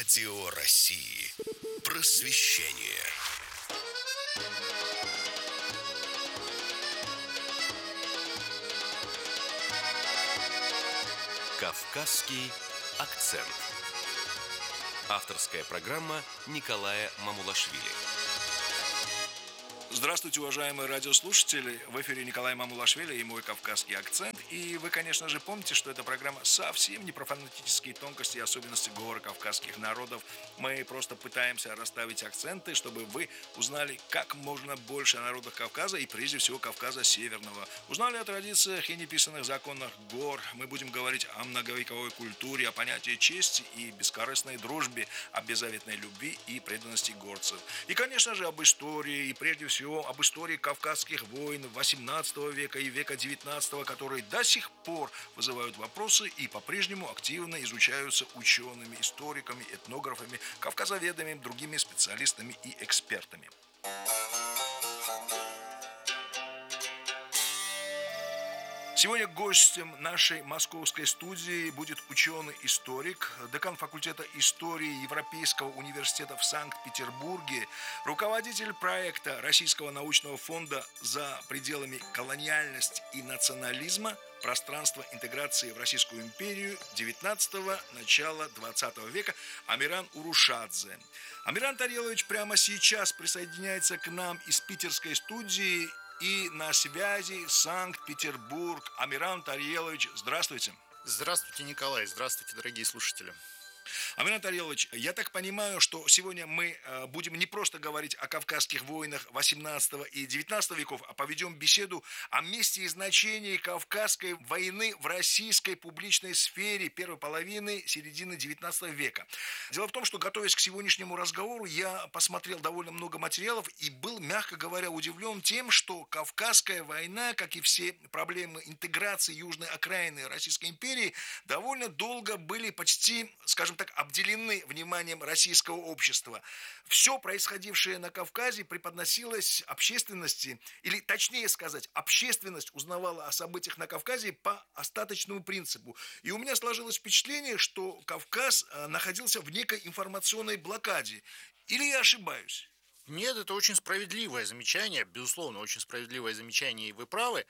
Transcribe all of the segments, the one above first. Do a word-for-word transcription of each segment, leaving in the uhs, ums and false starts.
Радио России. Просвещение. Кавказский акцент. Авторская программа Николая Мамулашвили. Здравствуйте, уважаемые радиослушатели! В эфире Николай Мамулашвили и мой кавказский акцент. И вы, конечно же, помните, что эта программа совсем не про фонетические тонкости и особенности говора кавказских народов. Мы просто пытаемся расставить акценты, чтобы вы узнали как можно больше о народах Кавказа и прежде всего Кавказа Северного. Узнали о традициях и неписанных законах гор. Мы будем говорить о многовековой культуре, о понятии чести и бескорыстной дружбе, о беззаветной любви и преданности горцев. И, конечно же, об истории и прежде всего об истории кавказских войн восемнадцатого века и века девятнадцатого, которые до сих пор вызывают вопросы и по-прежнему активно изучаются учеными, историками, этнографами, кавказоведами, другими специалистами и экспертами. Сегодня гостем нашей московской студии будет ученый-историк, декан факультета истории Европейского университета в Санкт-Петербурге, руководитель проекта Российского научного фонда «За пределами колониальности и национализма. Пространство интеграции в Российскую империю девятнадцатого – начала двадцатого века» Амиран Урушадзе. Амиран Тарелович прямо сейчас присоединяется к нам из питерской студии. И на связи Санкт-Петербург. Амиран Тарелович, здравствуйте. Здравствуйте, Николай. Здравствуйте, дорогие слушатели. Амиран Тарелович, я так понимаю, что сегодня мы будем не просто говорить о кавказских войнах восемнадцатого и девятнадцатого веков, а поведем беседу о месте и значении Кавказской войны в российской публичной сфере первой половины середины девятнадцатого века. Дело в том, что, готовясь к сегодняшнему разговору, я посмотрел довольно много материалов и был, мягко говоря, удивлен тем, что Кавказская война, как и все проблемы интеграции южной окраины Российской империи, довольно долго были почти, скажем так, обделены вниманием российского общества. Все происходившее на Кавказе преподносилось общественности, или точнее сказать, общественность узнавала о событиях на Кавказе по остаточному принципу. И у меня сложилось впечатление, что Кавказ находился в некой информационной блокаде. Или я ошибаюсь? Нет, это очень справедливое замечание, безусловно, очень справедливое замечание, и вы правы.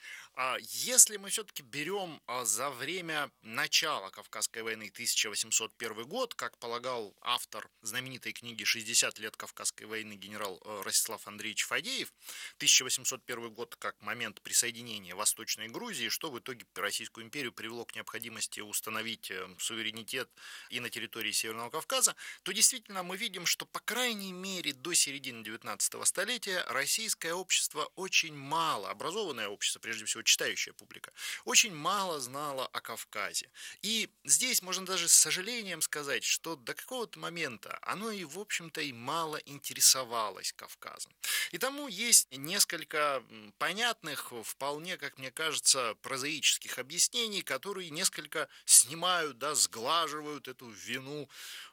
Если мы все-таки берем за время начала Кавказской войны тысяча восемьсот первый год, как полагал автор знаменитой книги «шестьдесят лет Кавказской войны» генерал Ростислав Андреевич Фадеев, тысяча восемьсот первый год как момент присоединения Восточной Грузии, что в итоге Российскую империю привело к необходимости установить суверенитет и на территории Северного Кавказа, то действительно мы видим, что по крайней мере до середины девятнадцатого столетия российское общество очень мало, образованное общество, прежде всего читающая публика, очень мало знало о Кавказе. И здесь можно даже с сожалением сказать, что до какого-то момента оно и, в общем-то, и мало интересовалось Кавказом. И тому есть несколько понятных, вполне, как мне кажется, прозаических объяснений, которые несколько снимают, да, сглаживают эту вину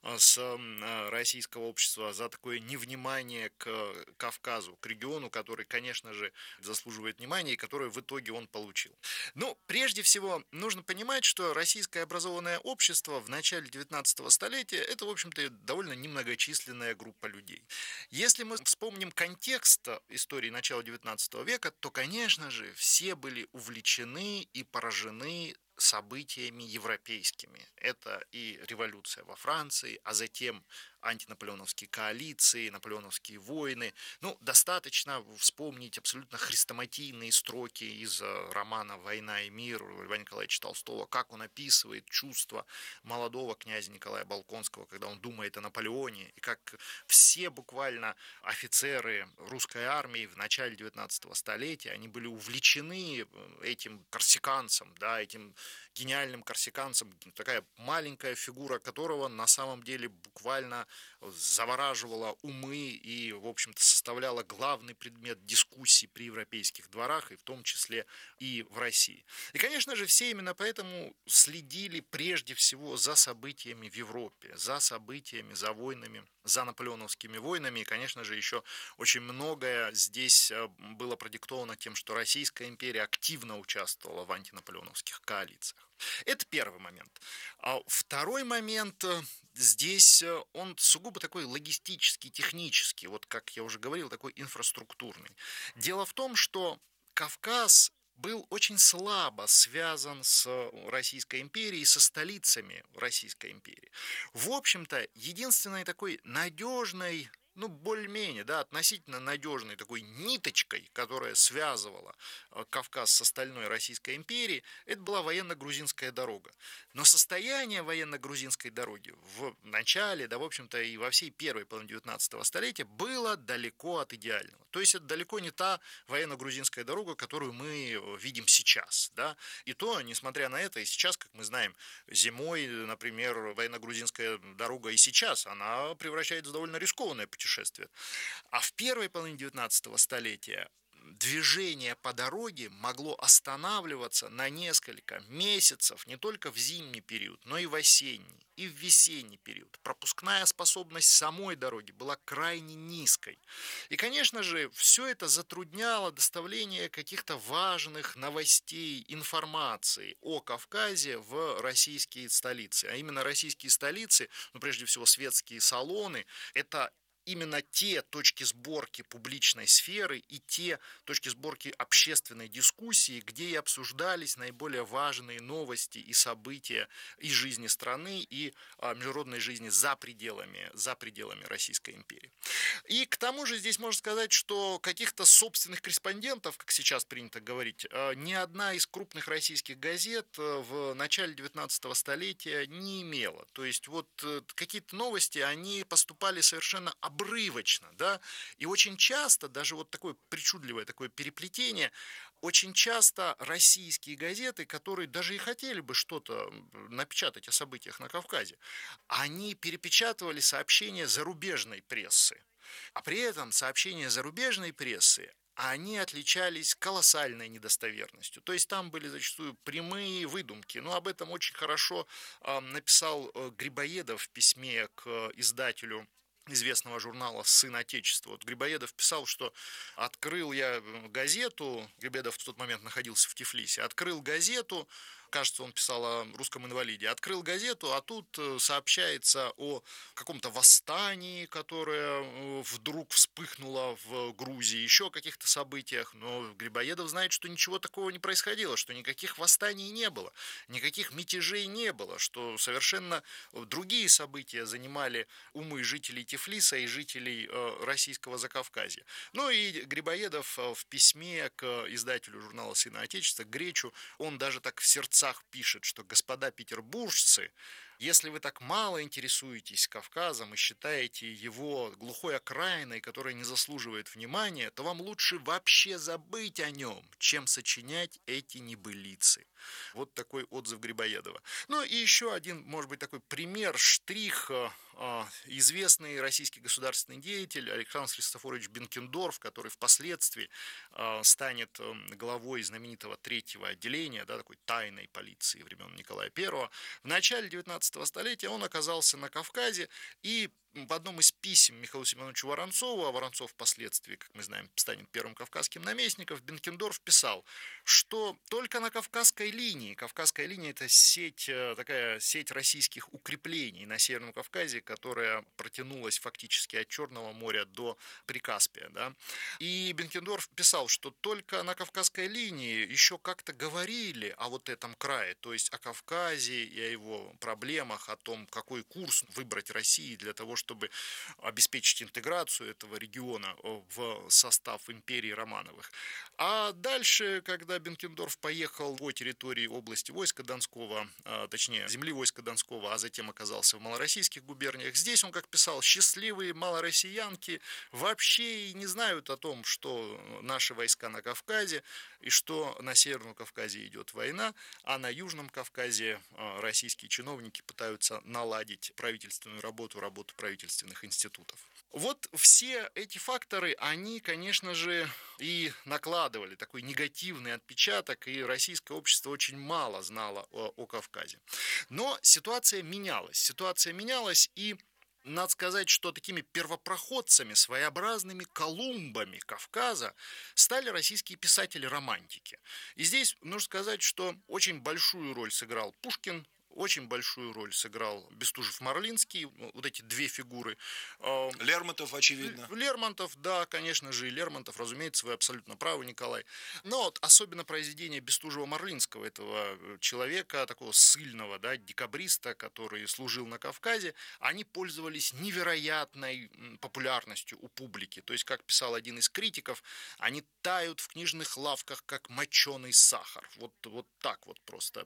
с российского общества за такое невнимание к Кавказу, к региону, который, конечно же, заслуживает внимания и который в итоге он получил. Но прежде всего нужно понимать, что российское образованное общество в начале девятнадцатого столетия – это, в общем-то, довольно немногочисленная группа людей. Если мы вспомним контекст истории начала девятнадцатого века, то, конечно же, все были увлечены и поражены событиями европейскими. Это и революция во Франции, а затем антинаполеоновские коалиции, наполеоновские войны. Ну, достаточно вспомнить абсолютно хрестоматийные строки из романа «Война и мир» Льва Николаевича Толстого, как он описывает чувства молодого князя Николая Болконского, когда он думает о Наполеоне, и как все буквально офицеры русской армии в начале девятнадцатого столетия, они были увлечены этим корсиканцем, да, этим гениальным корсиканцем, такая маленькая фигура которого на самом деле буквально завораживала умы и, в общем-то, составляла главный предмет дискуссий при европейских дворах, и в том числе и в России. И, конечно же, все именно поэтому следили прежде всего за событиями в Европе, за событиями, за войнами, за наполеоновскими войнами. И, конечно же, еще очень многое здесь было продиктовано тем, что Российская империя активно участвовала в антинаполеоновских коалициях. Это первый момент. А второй момент, э, здесь э, он сугубо такой логистический, технический, вот как я уже говорил, такой инфраструктурный. Дело в том, что Кавказ был очень слабо связан с Российской империей, со столицами Российской империи. В общем-то, единственной такой надежной, ну, более-менее, да, относительно надежной такой ниточкой, которая связывала э, Кавказ с остальной Российской империей, это была военно-грузинская дорога. Но состояние военно-грузинской дороги в начале, да, в общем-то, и во всей первой половине девятнадцатого столетия было далеко от идеального. То есть это далеко не та военно-грузинская дорога, которую мы видим сейчас, да. И то, несмотря на это, и сейчас, как мы знаем, зимой, например, военно-грузинская дорога и сейчас, она превращается в довольно рискованное путешествие. А в первой половине девятнадцатого столетия движение по дороге могло останавливаться на несколько месяцев, не только в зимний период, но и в осенний, и в весенний период. Пропускная способность самой дороги была крайне низкой. И, конечно же, все это затрудняло доставление каких-то важных новостей, информации о Кавказе в российские столицы. А именно российские столицы, ну, прежде всего, светские салоны, это именно те точки сборки публичной сферы и те точки сборки общественной дискуссии, где и обсуждались наиболее важные новости и события из жизни страны и а, международной жизни за пределами, за пределами Российской империи. И к тому же здесь можно сказать, что каких-то собственных корреспондентов, как сейчас принято говорить, ни одна из крупных российских газет в начале девятнадцатого столетия не имела. То есть вот какие-то новости, они поступали совершенно обрывочно, да, и очень часто, даже вот такое причудливое такое переплетение, очень часто российские газеты, которые даже и хотели бы что-то напечатать о событиях на Кавказе, они перепечатывали сообщения зарубежной прессы. А при этом сообщения зарубежной прессы, они отличались колоссальной недостоверностью. То есть там были зачастую прямые выдумки. Но об этом очень хорошо э, написал э, Грибоедов в письме к э, издателю известного журнала «Сын Отечества». Вот Грибоедов писал, что открыл я газету, Грибоедов в тот момент находился в Тифлисе, открыл газету, кажется, он писал о русском инвалиде, открыл газету, а тут сообщается о каком-то восстании, которое вдруг вспыхнуло в Грузии, еще о каких-то событиях, но Грибоедов знает, что ничего такого не происходило, что никаких восстаний не было, никаких мятежей не было, что совершенно другие события занимали умы жителей Тифлиса и жителей российского Закавказья. Ну и Грибоедов в письме к издателю журнала «Сын Отечества», Гречу, он даже так в сердцах пишет, что господа петербуржцы, если вы так мало интересуетесь Кавказом и считаете его глухой окраиной, которая не заслуживает внимания, то вам лучше вообще забыть о нем, чем сочинять эти небылицы. Вот такой отзыв Грибоедова. Ну и еще один, может быть, такой пример, штрих. Известный российский государственный деятель Александр Христофорович Бенкендорф, который впоследствии станет главой знаменитого третьего отделения, да, такой тайной полиции времен Николая Первого, в начале девятнадцатого столетия он оказался на Кавказе, и в одном из писем Михаилу Семеновичу Воронцову, а Воронцов впоследствии, как мы знаем, станет первым кавказским наместником, Бенкендорф писал, что только на Кавказской линии, Кавказская линия – это сеть, такая сеть российских укреплений на Северном Кавказе, которая протянулась фактически от Черного моря до Прикаспия. Да? И Бенкендорф писал, что только на Кавказской линии еще как-то говорили о вот этом крае, то есть о Кавказе и о его проблемах, о том, какой курс выбрать России для того, чтобы обеспечить интеграцию этого региона в состав империи Романовых. А дальше, когда Бенкендорф поехал по территории области войска Донского, точнее, земли войска Донского, а затем оказался в малороссийских губерниях, здесь он, как писал, счастливые малороссиянки вообще и не знают о том, что наши войска на Кавказе и что на Северном Кавказе идет война, а на Южном Кавказе российские чиновники пытаются наладить правительственную работу, работу правительственных институтов. Вот все эти факторы, они, конечно же, и накладывали такой негативный отпечаток, и российское общество очень мало знало о, о Кавказе. Но ситуация менялась. Ситуация менялась, и надо сказать, что такими первопроходцами, своеобразными Колумбами Кавказа стали российские писатели-романтики. И здесь нужно сказать, что очень большую роль сыграл Пушкин, очень большую роль сыграл Бестужев-Марлинский, вот эти две фигуры. Лермонтов, очевидно. Лермонтов, да, конечно же, и Лермонтов, разумеется, вы абсолютно правы, Николай. Но вот особенно произведения Бестужева-Марлинского, этого человека, такого ссыльного, да, декабриста, который служил на Кавказе, они пользовались невероятной популярностью у публики. То есть, как писал один из критиков, они тают в книжных лавках, как моченый сахар. Вот, вот так вот просто.